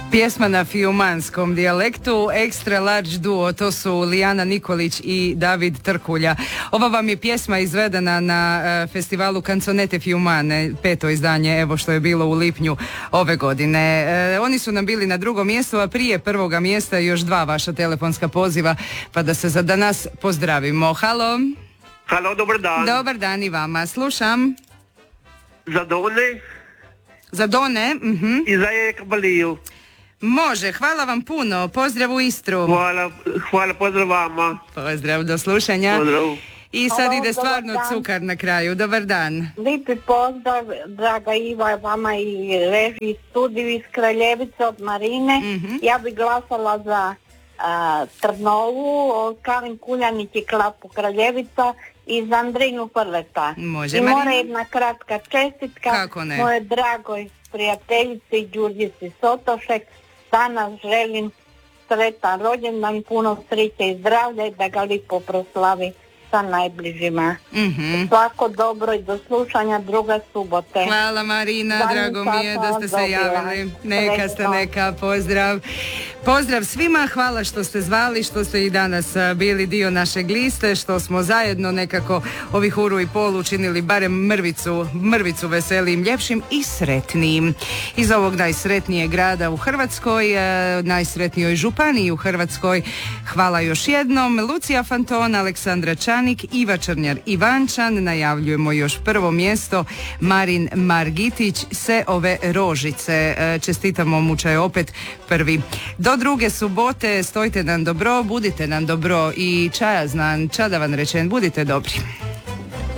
Pjesma na fiumanskom dijalektu, Extra Large duo, to su Lijana Nikolić i David Trkulja. Ova vam je pjesma izvedena na festivalu Canzonete Fiumane, 5. izdanje, evo što je bilo u lipnju ove godine. Oni su nam bili na 2. mjestu, a prije 1. mjesta još 2 vaša telefonska poziva, pa da se za danas pozdravimo. Halo? Halo, dobar dan. Dobar dan i vama, slušam. Za Done. Za Done? I za Eka Baliju. Može, hvala vam puno, pozdrav u Istru. Hvala, pozdrav vama. Pozdrav, do slušanja. Pozdrav. I sad ide stvarno cukar na kraju, dobar dan. Lijepi pozdrav, draga Iva, vama i režiji studiju iz Kraljevice od Marine. Ja bi glasala za Trnovu, Kalin Kuljanik i Klapu Kraljevica i za Andrinu Prleta. Može, i Marina? mora jedna kratka čestitka. Kako ne? Moje dragoj prijateljici Đurđici Sotošek, danas želim sretan rođendan, puno sreće i zdravlja i da ga lipo proslavi sa najbližima. Svako dobro i do slušanja druga subote. Hvala Marina, drago mi je da ste se javili. Neka ste, neka, pozdrav. Pozdrav svima, hvala što ste zvali, što ste i danas bili dio našeg liste, što smo zajedno nekako ovih uru i pol učinili barem mrvicu veselijim, ljepšim i sretnijim. Iz ovog najsretnijeg grada u Hrvatskoj, najsretnijoj županiji u Hrvatskoj, hvala još jednom. Lucija Fanton, Aleksandra Čanik, Iva Črnjar Ivančan, najavljujemo još 1. mjesto, Marin Margitić, Se ove rožice. Čestitamo mu čaj opet 1. Do 2. subote, stojte nam dobro, budite nam dobro i čaja znan, čadavan rečen, budite dobri.